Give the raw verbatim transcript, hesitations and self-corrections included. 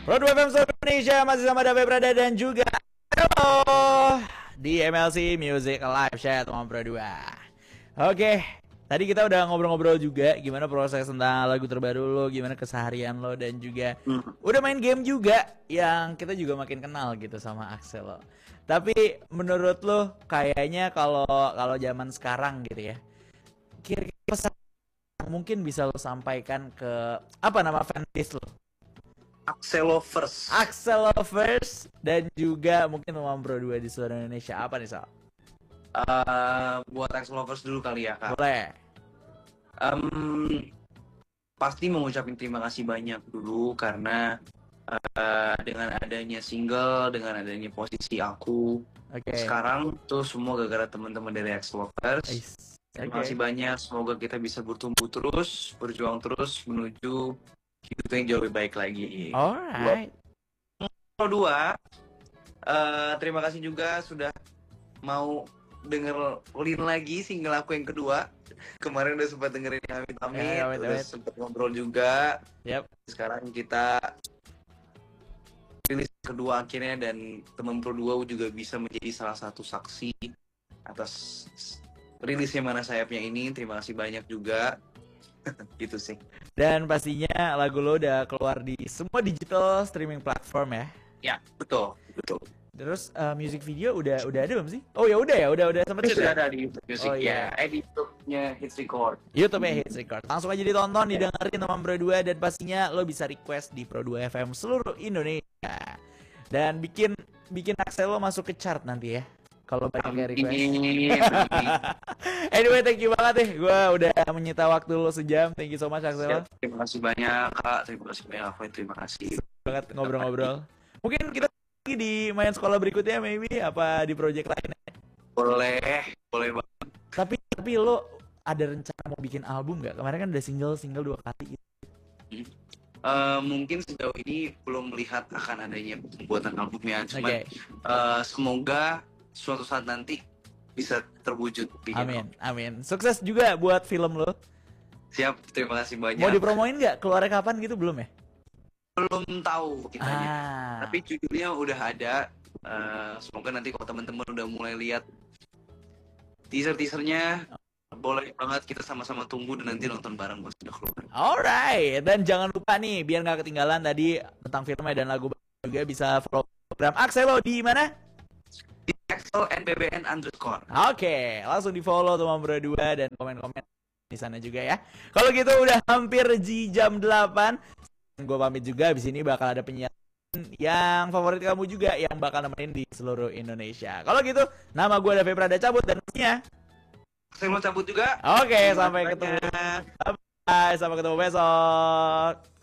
Pro dua F M Seluruh Indonesia masih sama David Prada dan juga halo di M L C Music Live Chat sama Pro dua. Oke, tadi kita udah ngobrol-ngobrol juga gimana proses tentang lagu terbaru lo, gimana keseharian lo dan juga hmm. udah main game juga yang kita juga makin kenal gitu sama Axel lo. Tapi menurut lo kayaknya kalau kalau zaman sekarang gitu ya, kira-kira pesan mungkin bisa lo sampaikan ke apa nama fanbase lo? Axel Lovers. Axel Lovers dan juga mungkin Mama Pro dua di seluruh Indonesia. Apa nih, Sal? Uh, buat Axel Lovers dulu kali ya, Kak. Boleh. Um, pasti mengucapkan terima kasih banyak dulu karena uh, dengan adanya single, dengan adanya posisi aku okay. sekarang tuh semua gara-gara teman-teman dari Axel Lovers. Nice. Terima okay. kasih banyak. Semoga kita bisa bertumbuh terus, berjuang terus menuju hidup yang jauh lebih baik lagi. Alright. Pro dua, uh, terima kasih juga sudah mau dengerin lagi single aku yang kedua. Kemarin udah sempat dengerin yang Amit Amit, yeah, wait, udah wait. sempat ngobrol juga. Yep. Sekarang kita rilis kedua akhirnya dan teman Pro dua juga bisa menjadi salah satu saksi atas rilisnya Mana Sayapnya ini. Terima kasih banyak juga. Gitu sih. Dan pastinya lagu lo udah keluar di semua digital streaming platform ya? Ya, betul, betul. Terus uh, music video udah udah ada belum sih? Oh ya udah ya, udah udah sempet sudah ada di YouTube Music. Oh, ya, yeah. di YouTube-nya Hits Record. YouTube-nya Hits Record. Langsung aja ditonton, didengerin sama Pro dua dan pastinya lo bisa request di Pro dua F M seluruh Indonesia. Dan bikin bikin Axel lo masuk ke chart nanti ya. Kalau banyak request. Anyway, thank you banget deh. Gue udah menyita waktu lo sejam. Thank you so much, Axel. Ya, terima kasih banyak, Kak. Terima kasih banyak, Avoy. Terima kasih. Banget ngobrol-ngobrol. Mungkin kita lagi di main sekolah berikutnya, maybe apa di project lain? Boleh, boleh banget. Tapi tapi lo ada rencana mau bikin album nggak? Kemarin kan udah single-single dua kali. Gitu. Hmm. Uh, mungkin sejauh ini belum melihat akan adanya pembuatan albumnya. Cuman okay. uh, semoga suatu saat nanti bisa terwujud. Amin, amin. Sukses juga buat film lo. Siap, terima kasih banyak. Mau dipromoin nggak? Keluarnya kapan gitu belum ya? Belum tahu kitanya. Ah. Tapi judulnya udah ada. Uh, semoga nanti kalau teman-teman udah mulai lihat teaser-teasernya, oh. boleh banget kita sama-sama tunggu dan nanti nonton bareng pas sudah keluar. Alright, dan jangan lupa nih biar nggak ketinggalan tadi tentang filmnya dan lagu juga bisa follow program Axel di mana? Di Axel N B B N underscore. Oke, okay, langsung di follow teman Pro dua dan komen-komen di sana juga ya. Kalau gitu udah hampir di jam delapan. Gue pamit juga, abis ini bakal ada penyiar yang favorit kamu juga yang bakal nemenin di seluruh Indonesia. Kalau gitu, nama gue David Prada cabut dan pastinya saya mau cabut juga. Oke, okay, sampai ketemu. Bye, sampai ketemu besok.